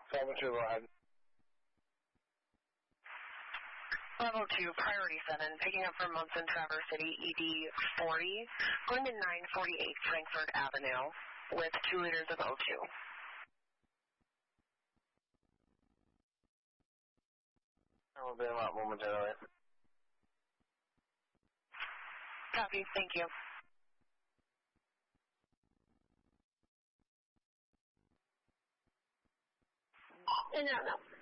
7-2, go ahead. Level 2, priority 7, picking up from Munson, Traverse City, ED 40, going to 948 Frankfurt Avenue with 2 liters of O2. I will be out momentarily. Copy, thank you. No.